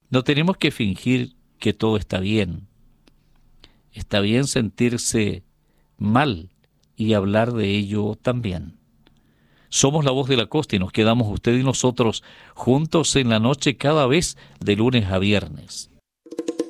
No tenemos que fingir que todo está bien. Está bien sentirse mal y hablar de ello también. Somos la voz de la costa y nos quedamos usted y nosotros juntos en la noche cada vez de lunes a viernes.